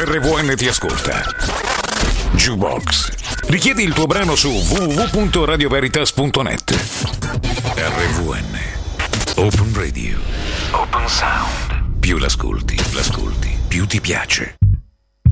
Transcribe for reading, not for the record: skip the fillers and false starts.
RVN ti ascolta. Jukebox. Richiedi il tuo brano su www.radioveritas.net. RVN. Open Radio. Open Sound. Più l'ascolti, più ti piace.